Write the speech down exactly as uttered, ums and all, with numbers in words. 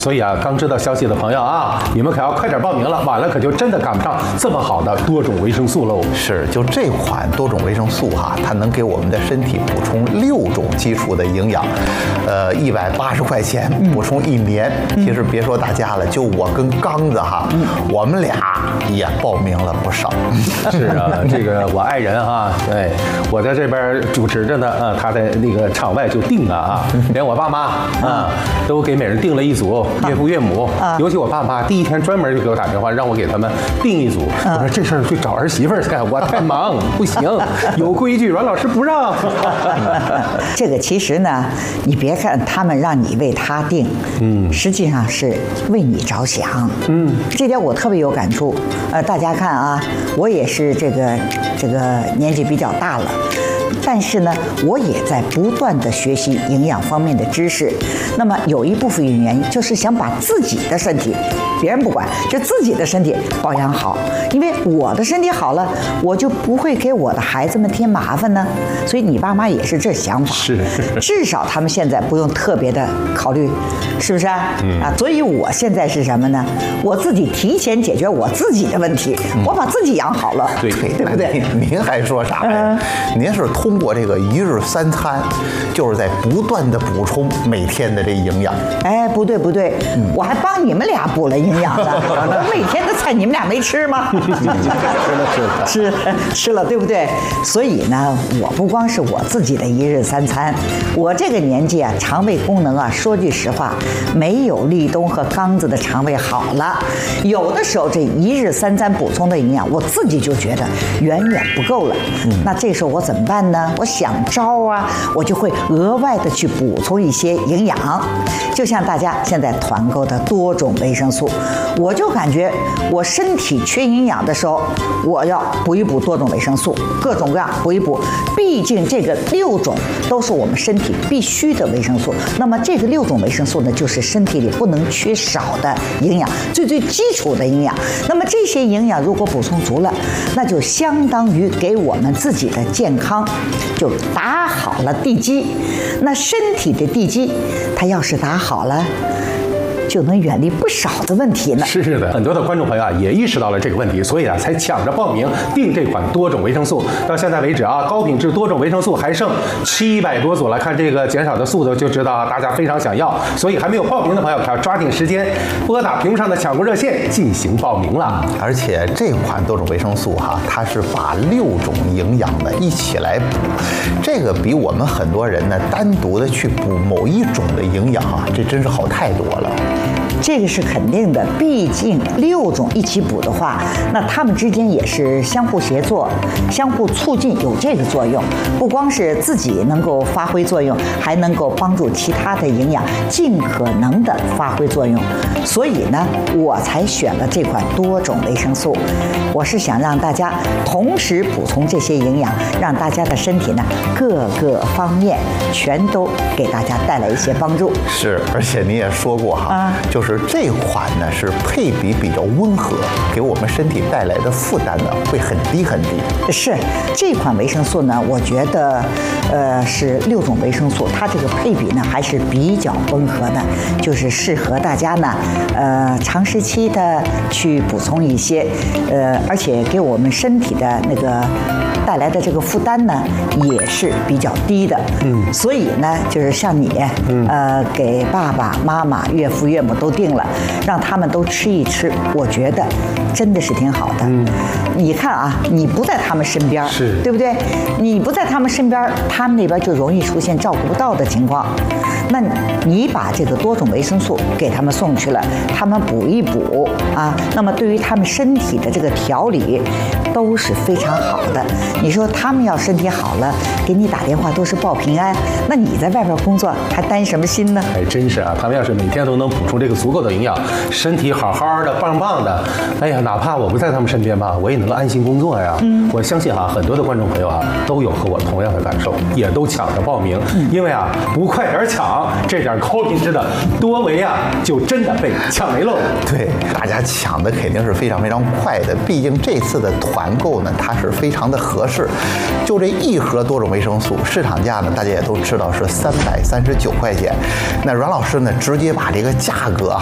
所以啊，刚知道消息的朋友啊，你们可要快点报名了，晚了可就真的赶不上这么好的多种维生素喽。 是，就这款多种维生素哈、啊，它能给我们的身体补充六种基础的营养，呃，一百八十块钱补充一年。嗯、其实别说大家了，就我跟刚子哈，嗯、我们俩也报名了不少。 是啊，这个我爱人哈，对，我在这边主持着呢，呃，他在那个场外就订了啊，连我爸妈啊都给每人订了一组。岳父岳母，啊、尤其我爸妈，第一天专门就给我打电话，让我给他们订一组。啊、我说这事儿去找儿媳妇儿去，我太忙，不行，有规矩，阮老师不让。 这个其实呢，你别看他们让你为他订，嗯，实际上是为你着想，嗯，这点我特别有感触。呃，大家看啊，我也是这个这个年纪比较大了。但是呢，我也在不断的学习营养方面的知识。那么有一部分原因就是想把自己的身体，别人不管，就自己的身体保养好。因为我的身体好了，我就不会给我的孩子们添麻烦呢。所以你爸妈也是这想法， 是， 至少他们现在不用特别的考虑，是不是啊？嗯、啊，所以我现在是什么呢？我自己提前解决我自己的问题，嗯、我把自己养好了， 对对不对？ 您还说啥呀？嗯、您是通过这个一日三餐，就是在不断的补充每天的这营养。 哎，不对不对，嗯、我还帮你们俩补了营养呢。我每天的菜你们俩没吃吗？ 吃了吃了吃吃了，对不对？所以呢，我不光是我自己的一日三餐，我这个年纪啊，肠胃功能啊，说句实话，没有立冬和刚子的肠胃好了。有的时候这一日三餐补充的营养，我自己就觉得远远不够了。嗯、那这时候我怎么办呢？我想招啊，我就会额外的去补充一些营养。就像大家现在团购的多种维生素，我就感觉我身体缺营养的时候，我要补一补多种维生素，各种各样补一补。毕竟这个六种都是我们身体必须的维生素，那么这个六种维生素呢，就是身体里不能缺少的营养，最最基础的营养。那么这些营养如果补充足了，那就相当于给我们自己的健康就打好了地基。那身体的地基，它要是打好了，就能远离不少的问题呢。 是的，很多的观众朋友啊也意识到了这个问题，所以啊才抢着报名订这款多种维生素。到现在为止啊，高品质多种维生素还剩七百多组了，看这个减少的速度就知道大家非常想要。所以还没有报名的朋友，可要抓紧时间拨打屏幕上的抢购热线进行报名了。 而且这款多种维生素哈、啊，它是把六种营养的一起来补，这个比我们很多人呢单独的去补某一种的营养啊，这真是好太多了。 这个是肯定的，毕竟六种一起补的话，那它们之间也是相互协作、相互促进，有这个作用。不光是自己能够发挥作用，还能够帮助其他的营养尽可能的发挥作用。所以呢，我才选了这款多种维生素。我是想让大家同时补充这些营养，让大家的身体呢各个方面全都给大家带来一些帮助。 是，而且你也说过哈，啊、就是这款呢是配比比较温和，给我们身体带来的负担呢会很低很低。 是这款维生素呢，我觉得，呃，是六种维生素，它这个配比呢还是比较温和的，就是适合大家呢，呃，长时期的去补充一些，呃，而且给我们身体的那个带来的这个负担呢也是比较低的。嗯，所以呢，就是像你，呃，给爸爸妈妈、岳父岳母都定了，让他们都吃一吃，我觉得真的是挺好的。嗯，你看啊，你不在他们身边， 是对不对？你不在他们身边，他们那边就容易出现照顾不到的情况。那你把这个多种维生素给他们送去了，他们补一补啊，那么对于他们身体的这个调理都是非常好的。你说他们要身体好了，给你打电话都是报平安，那你在外边工作还担什么心呢？ 哎，真是啊，他们要是每天都能补充这个足够的营养，身体好好的、棒棒的，哎呀，哪怕我不在他们身边吧，我也能够安心工作呀。嗯，我相信啊，很多的观众朋友啊，都有和我同样的感受，也都抢着报名，嗯、因为啊，不快点抢，这点高品质的多维啊，就真的被抢没喽。 对，大家抢的肯定是非常非常快的，毕竟这次的团购呢，它是非常的合适。就这一盒多种维生素，市场价呢，大家也都知道是三百三十九块钱。那阮老师呢，直接把这个价格哈、